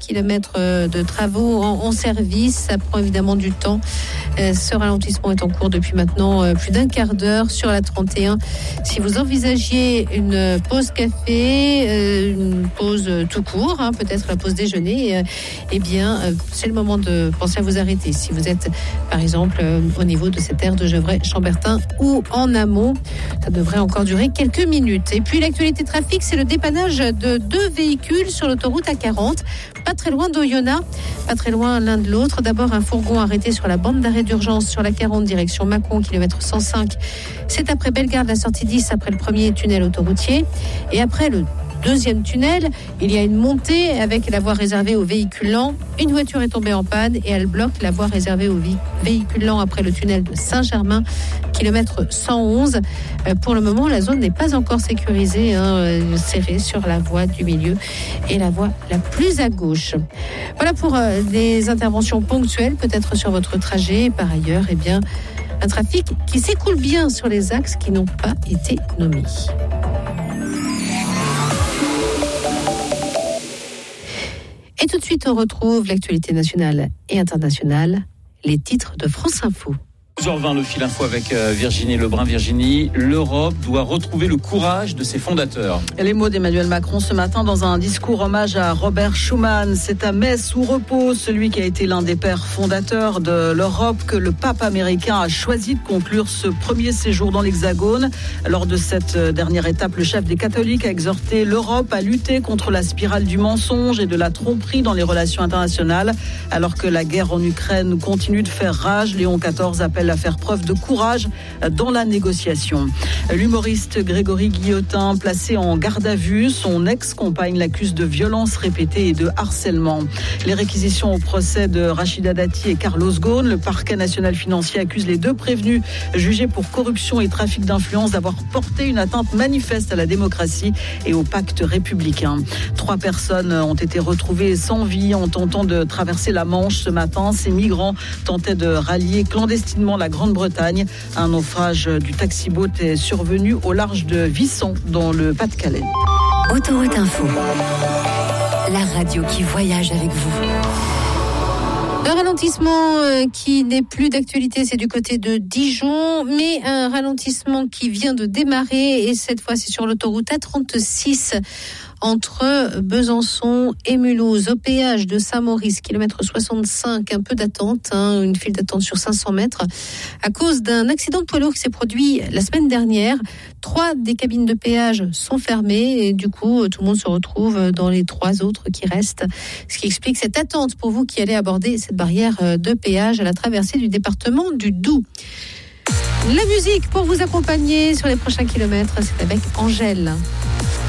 kilomètres de travaux en service. Ça prend évidemment du temps. Ce ralentissement est en cours depuis maintenant plus d'un quart d'heure sur la 31. Si vous envisagiez une pause café, une pause tout court, peut-être la pause déjeuner, c'est le moment de penser à vous arrêter. Si vous êtes, par exemple, au niveau de cette aire de Gevrey-Chambertin ou en amont, ça devrait encore durer quelques minutes. Et puis l'actualité trafic, c'est le dépannage de 2 véhicules sur l'autoroute A40, pas très loin d'Oyonnax, pas très loin l'un de l'autre. D'abord, un fourgon arrêté sur la bande d'arrêt d'urgence sur la 40 direction Mâcon, kilomètre 105. C'est après Bellegarde, la sortie 10, après le premier tunnel autoroutier. Et après le deuxième tunnel, il y a une montée avec la voie réservée aux véhicules lents. Une voiture est tombée en panne et elle bloque la voie réservée aux véhicules lents après le tunnel de Saint-Germain, kilomètre 111. Pour le moment, la zone n'est pas encore sécurisée, serrée sur la voie du milieu et la voie la plus à gauche. Voilà pour des interventions ponctuelles, peut-être sur votre trajet. Par ailleurs, un trafic qui s'écoule bien sur les axes qui n'ont pas été nommés. Et tout de suite, on retrouve l'actualité nationale et internationale, les titres de France Info. 12h20, le fil info avec Virginie Lebrun. Virginie, l'Europe doit retrouver le courage de ses fondateurs. Et les mots d'Emmanuel Macron ce matin dans un discours hommage à Robert Schuman. C'est à Metz où repose celui qui a été l'un des pères fondateurs de l'Europe que le pape américain a choisi de conclure ce premier séjour dans l'Hexagone. Lors de cette dernière étape, le chef des catholiques a exhorté l'Europe à lutter contre la spirale du mensonge et de la tromperie dans les relations internationales. Alors que la guerre en Ukraine continue de faire rage, Léon XIV appelle à faire preuve de courage dans la négociation. L'humoriste Grégory Guillotin, placé en garde à vue, son ex-compagne l'accuse de violences répétées et de harcèlement. Les réquisitions au procès de Rachida Dati et Carlos Ghosn. Le parquet national financier accuse les 2 prévenus jugés pour corruption et trafic d'influence d'avoir porté une atteinte manifeste à la démocratie et au pacte républicain. 3 personnes ont été retrouvées sans vie en tentant de traverser la Manche ce matin. Ces migrants tentaient de rallier clandestinement la Grande-Bretagne. Un naufrage du taxi-boat est survenu au large de Wissant, dans le Pas-de-Calais. Autoroute Info, la radio qui voyage avec vous. Un ralentissement qui n'est plus d'actualité, c'est du côté de Dijon, mais un ralentissement qui vient de démarrer, et cette fois c'est sur l'autoroute A36 entre Besançon et Mulhouse, au péage de Saint-Maurice, kilomètre 65, un peu d'attente, une file d'attente sur 500 mètres, à cause d'un accident de poids lourd qui s'est produit la semaine dernière. 3 des cabines de péage sont fermées et du coup, tout le monde se retrouve dans les 3 autres qui restent. Ce qui explique cette attente pour vous qui allez aborder cette barrière de péage à la traversée du département du Doubs. La musique pour vous accompagner sur les prochains kilomètres, c'est avec Angèle.